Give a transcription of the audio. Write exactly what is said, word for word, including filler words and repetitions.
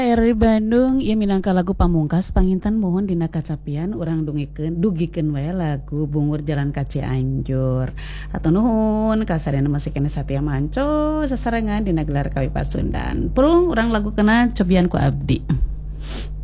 Dari Bandung, ia minangka lagu pamungkas panginten mohon dina kacapian urang dungikeun dugikeun wae lagu Bungur Jalan ka Cianjur. Hatur nuhun kasarena masih kene Satya Manco sasarengan dina gelar kawi Pasundan. Purung urang lagu kena cobian ku abdi.